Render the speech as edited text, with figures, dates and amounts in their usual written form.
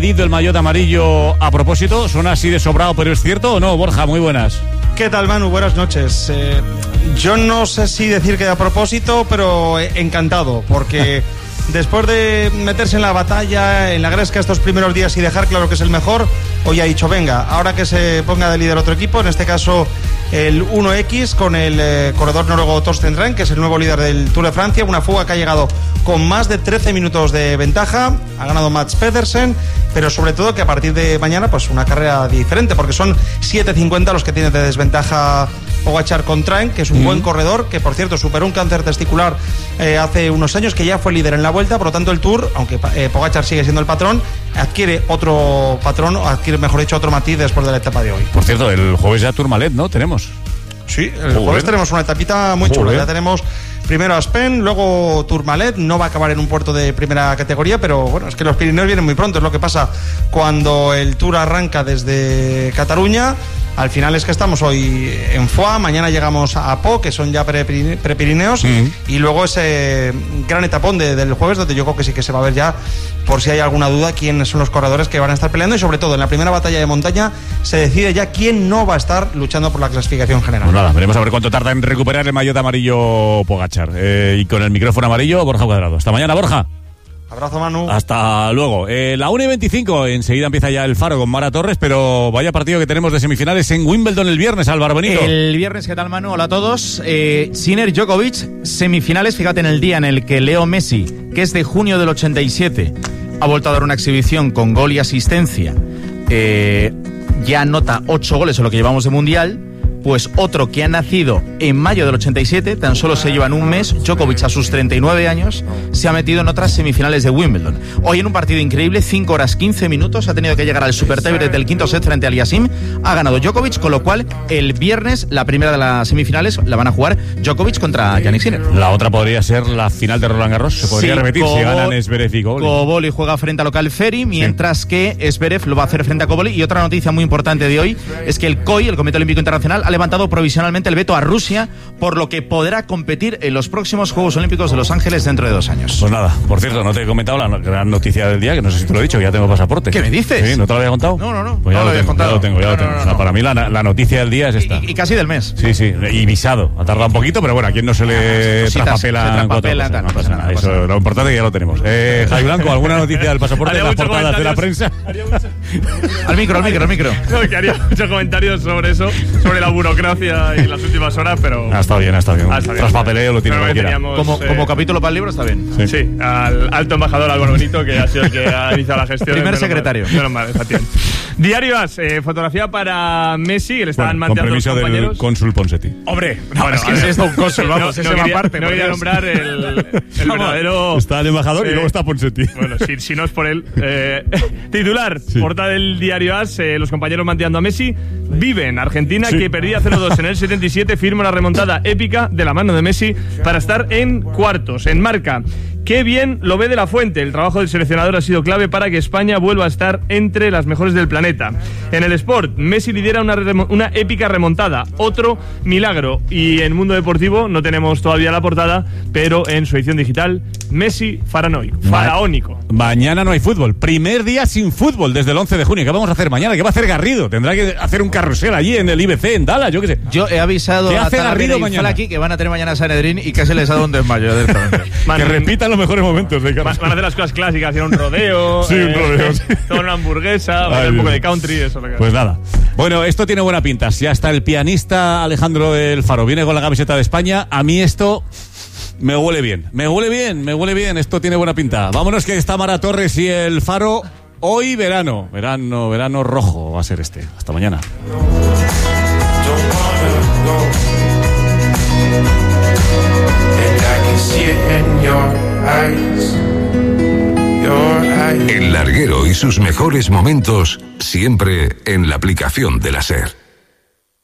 El maillot amarillo a propósito, ¿suena así de sobrado, pero es cierto o no? Borja, muy buenas. ¿Qué tal, Manu? Buenas noches. Yo no sé si decir que a propósito, pero encantado, porque después de meterse en la batalla, en la gresca estos primeros días y dejar claro que es el mejor, hoy ha dicho, venga, ahora que se ponga de líder otro equipo, en este caso el 1X, con el corredor noruego Torsten Renn, que es el nuevo líder del Tour de Francia, una fuga que ha llegado con más de 13 minutos de ventaja, ha ganado Mats Pedersen, pero sobre todo que a partir de mañana pues una carrera diferente, porque son 7.50 los que tiene de desventaja Pogačar con Renn, que es un buen corredor, que por cierto superó un cáncer testicular hace unos años, que ya fue líder en la Vuelta, por lo tanto el Tour, aunque Pogačar sigue siendo el patrón, adquiere otro patrón, o adquiere, mejor dicho, otro matiz después de la etapa de hoy. Por cierto, el jueves ya Tourmalet, ¿no? Tenemos. Sí, el jueves tenemos una etapita muy chula. Ya tenemos primero Aspen, luego Tourmalet. No va a acabar en un puerto de primera categoría, pero bueno, es que los Pirineos vienen muy pronto. Es lo que pasa cuando el Tour arranca desde Cataluña. Al final es que estamos hoy en Foix, mañana llegamos a Po, que son ya prepirineos, y luego ese gran etapón del jueves, donde yo creo que sí que se va a ver ya, por si hay alguna duda, quiénes son los corredores que van a estar peleando, y sobre todo en la primera batalla de montaña se decide ya quién no va a estar luchando por la clasificación general. Pues nada, veremos a ver cuánto tarda en recuperar el maillot amarillo Pogačar. Y con el micrófono amarillo, Borja Cuadrado. Hasta mañana, Borja. Abrazo, Manu. Hasta luego. La 1:25, enseguida empieza ya el Faro con Mara Torres, pero vaya partido que tenemos de semifinales en Wimbledon el viernes, Álvaro Benito. El viernes, ¿qué tal, Manu? Hola a todos. Sinner Djokovic, semifinales, fíjate en el día en el que Leo Messi, que es de junio del 87, ha vuelto a dar una exhibición con gol y asistencia, ya anota 8 goles en lo que llevamos de Mundial. Pues otro que ha nacido en mayo del 87, tan solo se lleva en un mes, Djokovic a sus 39 años, se ha metido en otras semifinales de Wimbledon. Hoy en un partido increíble, 5 horas 15 minutos, ha tenido que llegar al super tiebreak del quinto set frente a Aliasim, ha ganado Djokovic, con lo cual el viernes, la primera de las semifinales, la van a jugar Djokovic contra Jannik Sinner. La otra podría ser la final de Roland Garros, se podría repetir si ganan Zverev y Koboli. Koboli juega frente a local Ferry, mientras que Zverev lo va a hacer frente a Koboli. Y otra noticia muy importante de hoy es que el COI, el Comité Olímpico Internacional, ha levantado provisionalmente el veto a Rusia, por lo que podrá competir en los próximos Juegos Olímpicos de Los Ángeles dentro de 2 años. Pues nada, por cierto, no te he comentado la gran noticia del día, que no sé si te lo he dicho, que ya tengo pasaporte. ¿Qué me dices? Sí, ¿no te lo había contado? No. Pues ya lo tengo. O sea, para mí la noticia del día es esta. Y casi del mes. Sí, y visado. Ha tardado un poquito, pero bueno, a quien no se le traspapela. No pasa nada. Eso, lo importante es que ya lo tenemos. Javi Blanco, ¿alguna noticia del papasaporte en las portadas de la prensa? Al micro. No, que haría muchos comentarios sobre eso, sobre la burocracia y las últimas horas, pero... Ha estado bien. Traspapeleo lo tiene cualquiera. Como capítulo para el libro está bien. Sí, al alto embajador Álvaro Benito, que ha sido el que ha iniciado la gestión. Primer secretario. Menos mal, efectivamente. Diario AS, fotografía para Messi, que le estaban manteando los compañeros. Con permiso del cónsul Ponsetti. Hombre, es que es esto un cónsul, vamos, ese va aparte. No quería nombrar el verdadero... Está el embajador y luego está Ponsetti. Bueno, si no es por él. Titular, portada del diario AS, los compañeros manteando a Messi. Vive en Argentina, que perdía 0-2 en el 77, firma una remontada épica de la mano de Messi para estar en cuartos. En Marca, qué bien lo ve De la Fuente. El trabajo del seleccionador ha sido clave para que España vuelva a estar entre las mejores del planeta. En el Sport, Messi lidera una épica remontada, otro milagro. Y en Mundo Deportivo no tenemos todavía la portada, pero en su edición digital, Messi faraónico. Mañana no hay fútbol. Primer día sin fútbol desde el 11 de junio. ¿Qué vamos a hacer mañana? ¿Qué va a hacer Garrido? Tendrá que hacer un carrusel allí en el IBC, en Dallas, yo qué sé. Yo he avisado a Garrido mañana aquí que van a tener mañana Sanedrín y casi les ha dado un desmayo. Que repitan los mejores momentos de Van a hacer las cosas clásicas, ir a un rodeo. Sí, un rodeo. Tomar una hamburguesa, un poco de country, eso. Pues nada. Bueno, esto tiene buena pinta. Si hasta el pianista Alejandro del Faro viene con la camiseta de España, a mí esto... Me huele bien. Esto tiene buena pinta. Vámonos, que está Mara Torres y el Faro. Hoy verano rojo va a ser este. Hasta mañana. El Larguero y sus mejores momentos siempre en la aplicación de la SER.